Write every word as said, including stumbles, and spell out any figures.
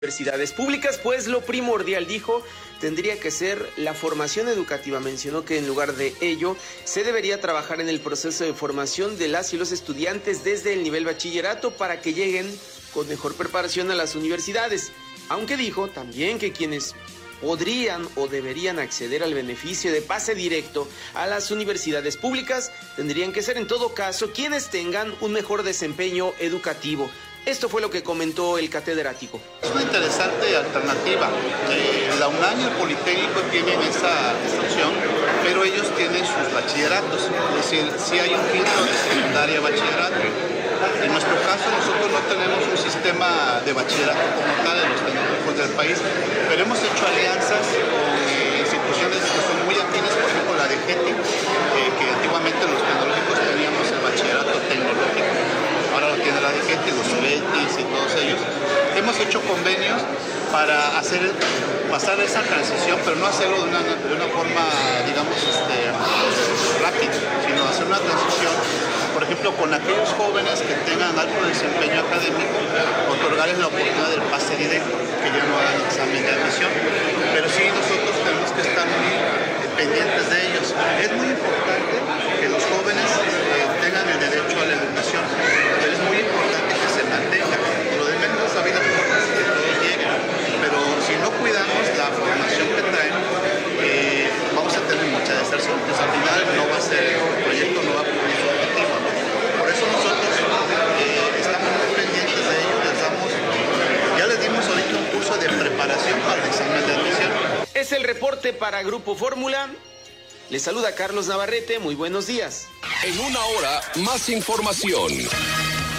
universidades públicas, pues lo primordial, dijo, tendría que ser la formación educativa. Mencionó que en lugar de ello, se debería trabajar en el proceso de formación de las y los estudiantes desde el nivel bachillerato para que lleguen con mejor preparación a las universidades. Aunque dijo también que quienes podrían o deberían acceder al beneficio de pase directo a las universidades públicas tendrían que ser en todo caso quienes tengan un mejor desempeño educativo. Esto fue lo que comentó el catedrático. Es una interesante alternativa. Eh, la UNAM y el Politécnico tienen esa, esa opción, pero ellos tienen sus bachilleratos. Es decir, sí hay un filtro de secundaria a bachillerato. En nuestro caso, nosotros no tenemos un sistema de bachillerato como tal en los tecnológicos del país, pero hemos hecho alianzas con eh, instituciones que son muy afines, por ejemplo la de GETI, eh, que antiguamente los tecnológicos teníamos el bachillerato tecnológico. Ahora lo tiene la D G T, los Betis y todos ellos. Hemos hecho convenios para hacer, pasar esa transición, pero no hacerlo de una, de una forma, digamos, este, rápida, sino hacer una transición, por ejemplo, con aquellos jóvenes que tengan alto desempeño académico, otorgarles la oportunidad del pase directo, que ya no hagan examen de admisión. Pero sí, nosotros tenemos que estar muy pendientes de ellos. Es muy importante que los jóvenes eh, tengan el derecho a la educación. Es muy importante que se mantenga. Lo de menos la vida es que todos lleguen, pero si no cuidamos la formación que traen, eh, vamos a tener mucha deserción, pues al final no va a ser, el proyecto no va a cumplir su objetivo, ¿no? Por eso nosotros eh, estamos muy pendientes de ellos, les damos, ya les dimos ahorita un curso de preparación para el examen de admisión. Es el reporte para Grupo Fórmula. Les saluda Carlos Navarrete, muy buenos días. En una hora, más información.